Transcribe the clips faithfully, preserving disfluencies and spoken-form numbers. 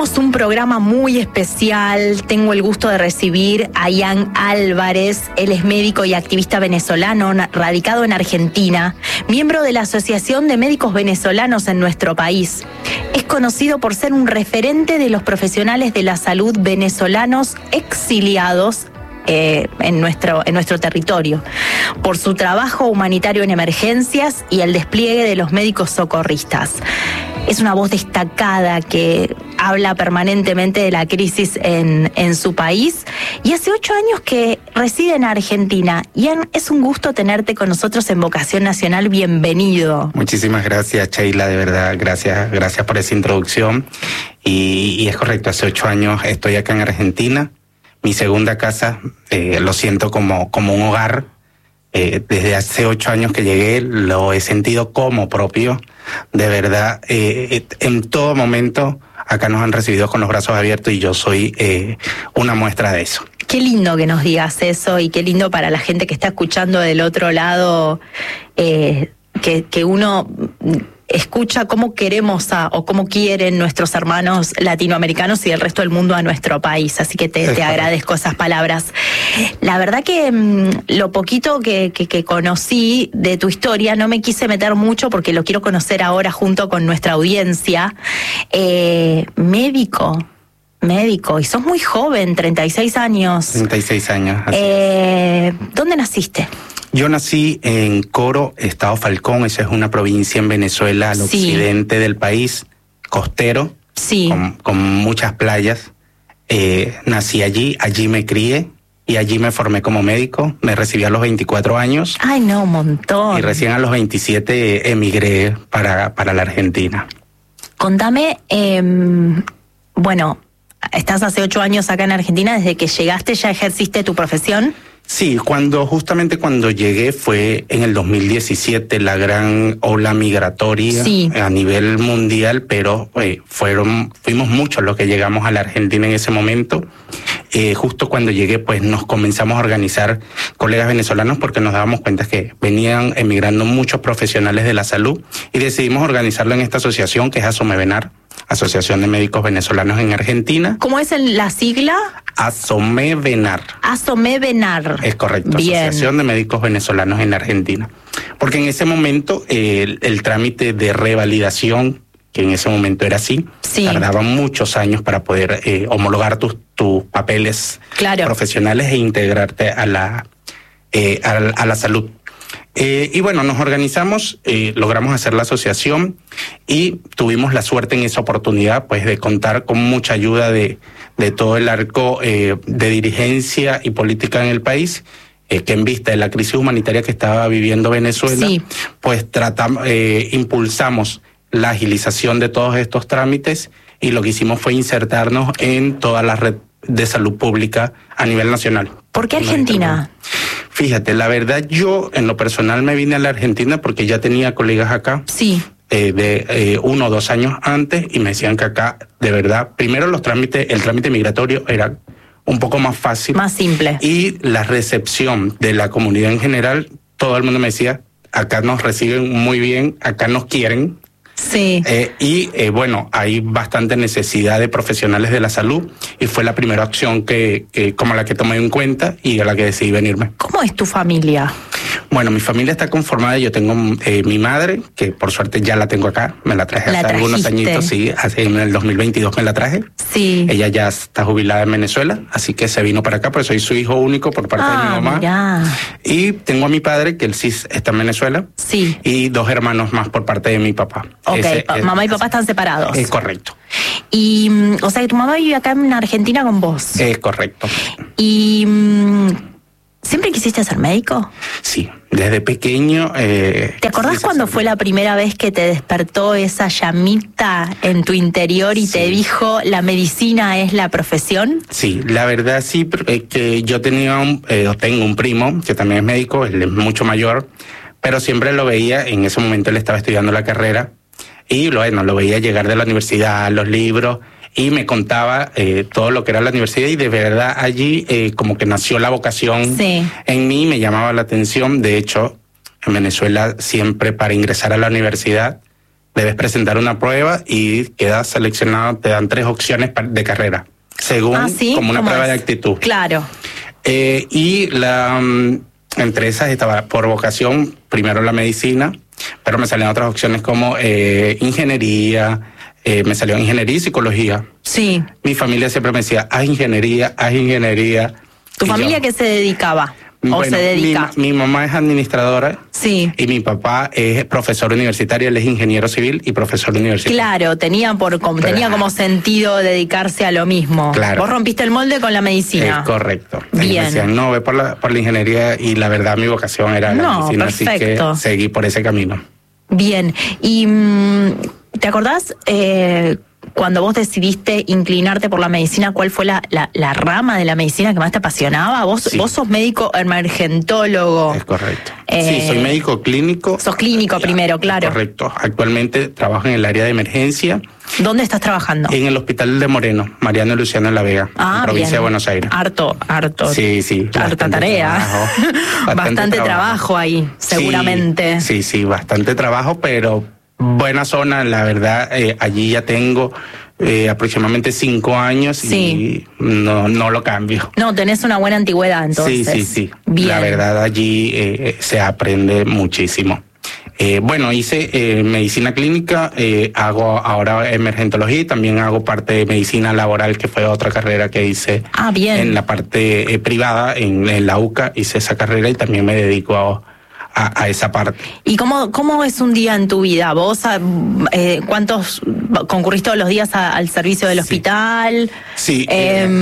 tenemos un programa muy especial. Tengo el gusto de recibir a Ian Álvarez. Él es médico y activista venezolano, radicado en Argentina, miembro de la Asociación de Médicos Venezolanos en nuestro país. Es conocido por ser un referente de los profesionales de la salud venezolanos exiliados Eh, en nuestro, en nuestro territorio, por su trabajo humanitario en emergencias y el despliegue de los médicos socorristas. Es una voz destacada que habla permanentemente de la crisis en, en su país y hace ocho años que reside en Argentina. Ian, es un gusto tenerte con nosotros en Vocación Nacional. Bienvenido. Muchísimas gracias, Sheila, de verdad, gracias, gracias por esa introducción. Y, y es correcto, hace ocho años estoy acá en Argentina. Mi segunda casa, eh, lo siento como, como un hogar. Eh, desde hace ocho años que llegué, lo he sentido como propio. De verdad, eh, en todo momento, acá nos han recibido con los brazos abiertos y yo soy eh, una muestra de eso. Qué lindo que nos digas eso y qué lindo para la gente que está escuchando del otro lado, eh, que, que uno escucha cómo queremos a, o cómo quieren nuestros hermanos latinoamericanos y el resto del mundo a nuestro país. Así que te, te agradezco esas palabras. La verdad que mmm, lo poquito que, que, que conocí de tu historia, no me quise meter mucho porque lo quiero conocer ahora junto con nuestra audiencia. Eh, médico. Médico, y sos muy joven, treinta y seis años. treinta y seis años. Así eh, ¿Dónde naciste? Yo nací en Coro, Estado Falcón. Esa es una provincia en Venezuela, al sí. occidente del país, costero, sí. con, con muchas playas. Eh, nací allí, allí me crié y allí me formé como médico. Me recibí a los veinticuatro años. Ay, no, un montón. Y recién a los veintisiete emigré para, para la Argentina. Contame, eh, bueno, estás hace ocho años acá en Argentina. ¿Desde que llegaste ya ejerciste tu profesión? Sí, cuando justamente cuando llegué fue en el dos mil diecisiete, la gran ola migratoria sí. a nivel mundial, pero eh, fueron fuimos muchos los que llegamos a la Argentina en ese momento. Eh, justo cuando llegué, pues nos comenzamos a organizar colegas venezolanos porque nos dábamos cuenta que venían emigrando muchos profesionales de la salud y decidimos organizarlo en esta asociación que es ASOMEVENAR, Asociación de Médicos Venezolanos en Argentina. ¿Cómo es el, la sigla? ASOMEVENAR. ASOMEVENAR. Es correcto, Bien. Asociación de Médicos Venezolanos en Argentina. Porque en ese momento eh, el, el trámite de revalidación, que en ese momento era así, sí. tardaba muchos años para poder eh, homologar tus, tus papeles claro. profesionales e integrarte a la, eh, a, a la salud. Eh, y bueno, nos organizamos, eh, logramos hacer la asociación y tuvimos la suerte en esa oportunidad pues de contar con mucha ayuda de, de todo el arco eh, de dirigencia y política en el país, eh, que en vista de la crisis humanitaria que estaba viviendo Venezuela, sí. pues tratamos, eh, impulsamos la agilización de todos estos trámites y lo que hicimos fue insertarnos en toda la red de salud pública a nivel nacional. ¿Por qué Argentina? Fíjate, la verdad yo en lo personal me vine a la Argentina porque ya tenía colegas acá. Sí. Eh, de eh, uno o dos años antes y me decían que acá, de verdad, primero los trámites, el trámite migratorio era un poco más fácil. Más simple. Y la recepción de la comunidad en general, todo el mundo me decía, acá nos reciben muy bien, acá nos quieren. Sí. Eh, y eh, bueno, hay bastante necesidad de profesionales de la salud y fue la primera opción que, que como la que tomé en cuenta y a la que decidí venirme. ¿Cómo es tu familia? Bueno, mi familia está conformada. Yo tengo eh, mi madre, que por suerte ya la tengo acá. Me la traje ¿La hace trajiste? algunos añitos, sí. Hace, en el dos mil veintidós me la traje. Sí. Ella ya está jubilada en Venezuela, así que se vino para acá, porque soy su hijo único por parte ah, de mi mamá. Mirá. Y tengo a mi padre, que él sí está en Venezuela. Sí. Y dos hermanos más por parte de mi papá. Ok, Ese, pa- es, mamá y papá están separados. Es correcto. Y, o sea, que tu mamá vive acá en Argentina con vos. Es correcto. Y... ¿siempre quisiste ser médico? Sí, desde pequeño. Eh, ¿Te acordás cuándo fue la primera vez que te despertó esa llamita en tu interior y sí. te dijo la medicina es la profesión? Sí, la verdad sí, es que yo tenía un, eh, tengo un primo que también es médico, él es mucho mayor, pero siempre lo veía, en ese momento él estaba estudiando la carrera y bueno, lo veía llegar de la universidad, los libros, y me contaba eh, todo lo que era la universidad y de verdad allí eh, como que nació la vocación sí. en mí, me llamaba la atención. De hecho, en Venezuela siempre para ingresar a la universidad debes presentar una prueba y quedas seleccionado, te dan tres opciones de carrera, según ¿Ah, sí? como una ¿Cómo prueba es? de actitud. Claro. Eh, y la um, entre esas estaba por vocación, primero la medicina, pero me salían otras opciones como eh, ingeniería, eh, me salió ingeniería y psicología. Sí. Mi familia siempre me decía, haz ingeniería, haz ingeniería. ¿Tu Y familia yo, qué se dedicaba? ¿O bueno, se dedica? Mi, mi mamá es administradora. Sí. Y mi papá es profesor universitario, él es ingeniero civil y profesor universitario. Claro, tenía por como, Claro. tenía como sentido dedicarse a lo mismo. Claro. Vos rompiste el molde con la medicina. Es correcto. Ellos Bien. me decían, no, ve por la, por la ingeniería, y la verdad mi vocación era la No, medicina, perfecto. así que seguí por ese camino. Bien. Y mm, ¿te acordás eh, cuando vos decidiste inclinarte por la medicina, cuál fue la, la, la rama de la medicina que más te apasionaba? Vos, Sí. vos sos médico emergentólogo. Es correcto. Eh, sí, soy médico clínico. sos clínico primero, claro. Correcto. Actualmente trabajo en el área de emergencia ¿Dónde estás trabajando? en el Hospital de Moreno, Mariano y Luciano en La Vega, Ah, en provincia bien. de Buenos Aires. Harto, harto. Sí, sí. Harta bastante tarea. trabajo, Bastante, bastante trabajo ahí, seguramente. Sí, sí, sí, bastante trabajo, pero buena zona, la verdad. Eh, allí ya tengo eh, aproximadamente cinco años Sí. y no, no lo cambio. No, tenés una buena antigüedad entonces. Sí, sí, sí. Bien. La verdad allí eh, se aprende muchísimo. Eh, bueno, hice eh, medicina clínica, eh, hago ahora emergentología y también hago parte de medicina laboral, que fue otra carrera que hice Ah, bien. en la parte eh, privada, en, en la U C A, hice esa carrera y también me dedico a, a, a esa parte. ¿Y cómo, cómo es un día en tu vida? ¿Vos a- eh, cuántos concurrís todos los días a- al servicio del Sí. hospital? Sí. Eh, eh,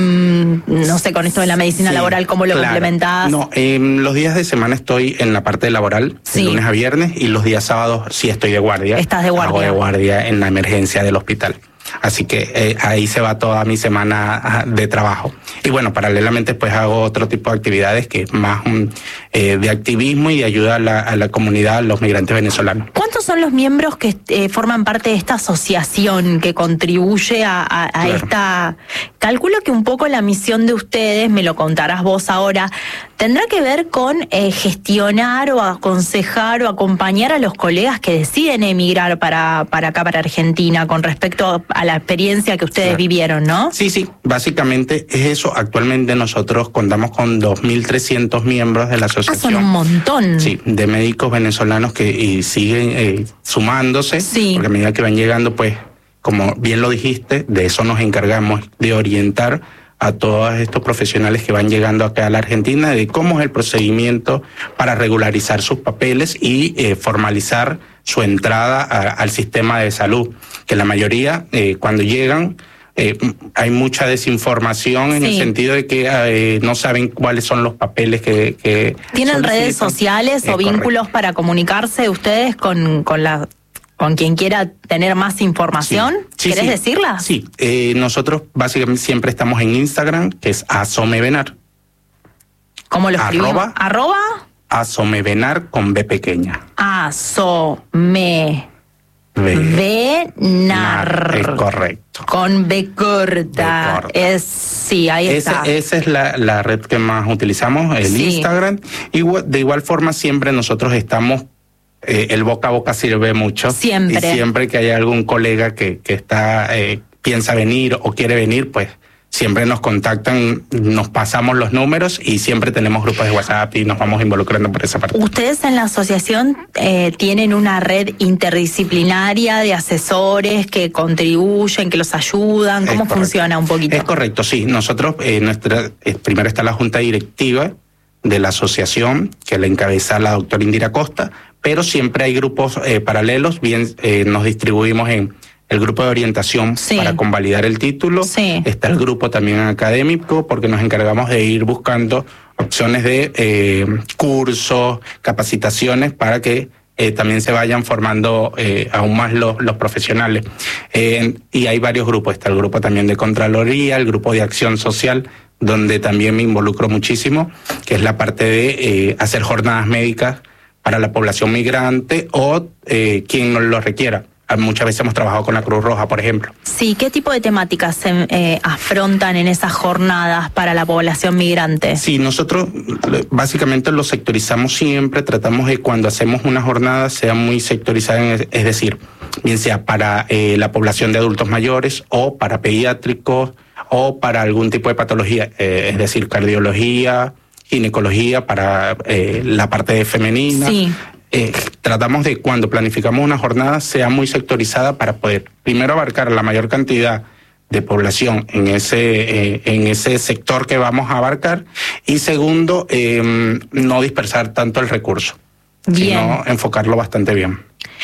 no sé, con esto de la medicina Sí, laboral, ¿cómo lo claro. complementás? No, eh, los días de semana estoy en la parte laboral, Sí. de lunes a viernes, y los días sábados sí estoy de guardia. Estás de guardia. Hago de guardia en la emergencia del hospital. Así que eh, ahí se va toda mi semana ah, de trabajo. Y bueno, paralelamente pues hago otro tipo de actividades que es más um, eh, de activismo y de ayuda a la, a la comunidad, a los migrantes venezolanos. ¿Cuántos son los miembros que eh, forman parte de esta asociación que contribuye a, a- a Claro. esta... Calculo que un poco la misión de ustedes, me lo contarás vos ahora, tendrá que ver con eh, gestionar o aconsejar o acompañar a los colegas que deciden emigrar para, para acá, para Argentina, con respecto a la experiencia que ustedes Claro. vivieron, ¿no? Sí, sí, básicamente es eso. Actualmente nosotros contamos con dos mil trescientos miembros de la Ah, son asociación. un montón. Sí, de médicos venezolanos que y siguen eh, sumándose, Sí. porque a medida que van llegando, pues, como bien lo dijiste, de eso nos encargamos, de orientar a todos estos profesionales que van llegando acá a la Argentina, de cómo es el procedimiento para regularizar sus papeles y eh, formalizar su entrada a- al sistema de salud, que la mayoría, eh, cuando llegan, eh, hay mucha desinformación en Sí. el sentido de que eh, no saben cuáles son los papeles que... que ¿Tienen redes solicitan. sociales Es o correcto. vínculos para comunicarse ustedes con, con la con quien quiera tener más información? Sí, ¿Querés sí. decirla? Sí, eh, nosotros básicamente siempre estamos en Instagram, que es Asomevenar. ¿Cómo lo escribimos? Arroba. Arroba Asomevenar con B pequeña. asome B. venar. Es correcto. Con B corta. B corta. Es, sí, ahí Ese- está. esa es la, la red que más utilizamos, el Sí. Instagram. Igual, de igual forma, siempre nosotros estamos, eh, el boca a boca sirve mucho. Siempre. Y siempre que hay algún colega que, que está, eh, piensa venir o quiere venir, pues siempre nos contactan, nos pasamos los números y siempre tenemos grupos de WhatsApp y nos vamos involucrando por esa parte. Ustedes en la asociación eh, tienen una red interdisciplinaria de asesores que contribuyen, que los ayudan. Es ¿Cómo correcto. funciona un poquito? Es correcto, sí. Nosotros, eh, nuestra, eh, primero está la junta directiva de la asociación, que la encabeza la doctora Indira Costa, pero siempre hay grupos eh, paralelos, bien eh, nos distribuimos en el grupo de orientación Sí. para convalidar el título, Sí. está el grupo también académico, porque nos encargamos de ir buscando opciones de eh, cursos, capacitaciones, para que eh, también se vayan formando eh, aún más los, los profesionales. Eh, y hay varios grupos, está el grupo también de Contraloría, el grupo de Acción Social, donde también me involucro muchísimo, que es la parte de eh, hacer jornadas médicas para la población migrante o eh, quien nos lo requiera. Muchas veces hemos trabajado con la Cruz Roja, por ejemplo. Sí, ¿qué tipo de temáticas se eh, afrontan en esas jornadas para la población migrante? Sí, nosotros eh, básicamente lo sectorizamos siempre, tratamos de cuando hacemos una jornada sea muy sectorizada, en- es decir, bien sea para eh, la población de adultos mayores o para pediátricos o para algún tipo de patología, eh, es decir, cardiología, ginecología, para eh, la parte femenina. Sí. Eh, tratamos de, cuando planificamos una jornada, sea muy sectorizada para poder primero abarcar la mayor cantidad de población en ese eh, en ese sector que vamos a abarcar, y segundo, eh, no dispersar tanto el recurso, bien, sino enfocarlo bastante bien.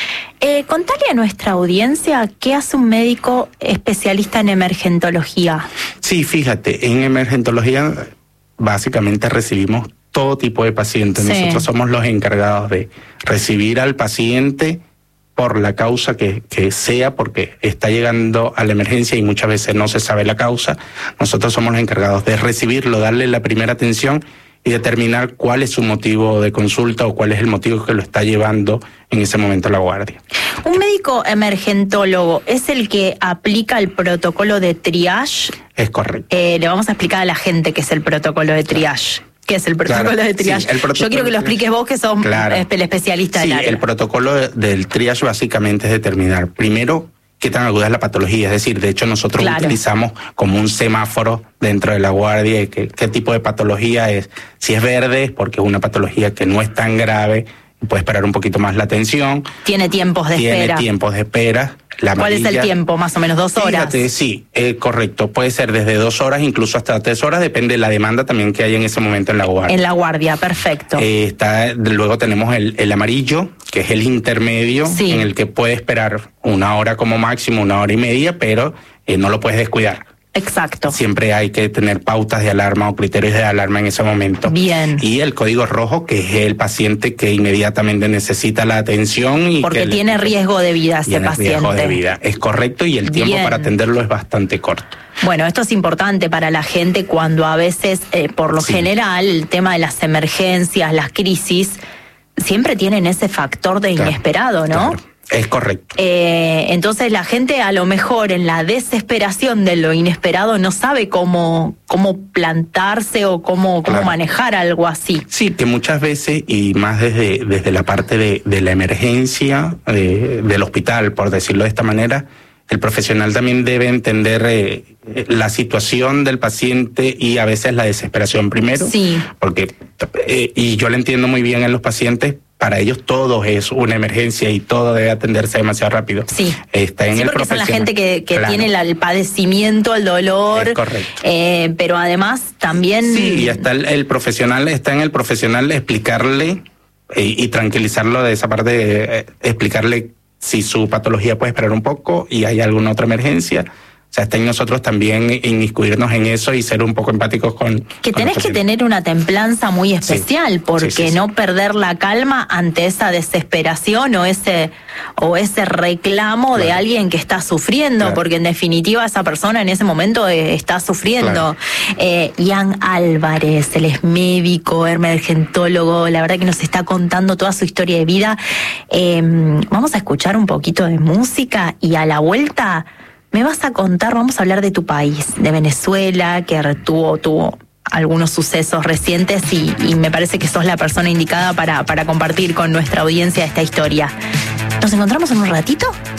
Eh, contale a nuestra audiencia qué hace un médico especialista en emergentología. Sí, fíjate, en emergentología básicamente recibimos todo tipo de pacientes. Sí. Nosotros somos los encargados de recibir al paciente por la causa que, que sea, porque está llegando a la emergencia y muchas veces no se sabe la causa. Nosotros somos los encargados de recibirlo, darle la primera atención y determinar cuál es su motivo de consulta o cuál es el motivo que lo está llevando en ese momento a la guardia. ¿Un médico emergentólogo es el que aplica el protocolo de triage? Es correcto. Eh, le vamos a explicar a la gente qué es el protocolo de triage. ¿Qué es el protocolo claro, de triage? Sí, protocolo Yo quiero que lo expliques vos, que sos claro. el especialista sí, del área. El protocolo del triage básicamente es determinar, primero, qué tan aguda es la patología. Es decir, de hecho, nosotros claro. utilizamos como un semáforo dentro de la guardia, qué, qué tipo de patología es. Si es verde, es porque es una patología que no es tan grave, puede esperar un poquito más la atención. Tiene tiempos de tiene espera. Tiene tiempos de espera. La ¿Cuál amarilla, es el tiempo? Más o menos dos horas. Fíjate, sí, eh, correcto. Puede ser desde dos horas, incluso hasta tres horas, depende de la demanda también que haya en ese momento en la guardia. En la guardia, perfecto. Eh, está, luego tenemos el, el amarillo, que es el intermedio, sí. en el que puede esperar una hora como máximo, una hora y media, pero eh, no lo puedes descuidar. Exacto. Siempre hay que tener pautas de alarma o criterios de alarma en ese momento. Bien. Y el código rojo, que es el paciente que inmediatamente necesita la atención. Y porque que tiene el, riesgo de vida ese tiene paciente. riesgo de vida, es correcto, y el tiempo Bien. para atenderlo es bastante corto. Bueno, esto es importante para la gente cuando a veces, eh, por lo sí. general, el tema de las emergencias, las crisis, siempre tienen ese factor de claro. inesperado, ¿no? Claro. Es correcto. Eh, entonces la gente a lo mejor en la desesperación de lo inesperado no sabe cómo, cómo plantarse o cómo, cómo claro. manejar algo así. Sí, que muchas veces, y más desde, desde la parte de, de la emergencia de, del hospital, por decirlo de esta manera, el profesional también debe entender eh, la situación del paciente y a veces la desesperación primero. Sí. Porque, eh, y yo lo entiendo muy bien en los pacientes, para ellos todo es una emergencia y todo debe atenderse demasiado rápido. Sí, está en sí, el porque son la gente que, que claro. tiene la, el padecimiento, el dolor. Es correcto. Eh, pero además también... Sí, y hasta el, el profesional, está en el profesional explicarle eh, y tranquilizarlo de esa parte, de, eh, explicarle si su patología puede esperar un poco y hay alguna otra emergencia. O sea, está en nosotros también inmiscuirnos en eso y ser un poco empáticos con... Que con tenés que tener una templanza muy especial, sí, porque sí, sí, sí. no perder la calma ante esa desesperación o ese o ese reclamo claro. de alguien que está sufriendo, claro. porque en definitiva esa persona en ese momento eh, está sufriendo. Claro. Eh, Ian Álvarez, él es médico, emergentólogo, la verdad que nos está contando toda su historia de vida. Eh, vamos a escuchar un poquito de música y a la vuelta... Me vas a contar, vamos a hablar de tu país, de Venezuela, que tuvo, tuvo algunos sucesos recientes y, y me parece que sos la persona indicada para, para compartir con nuestra audiencia esta historia. ¿Nos encontramos en un ratito?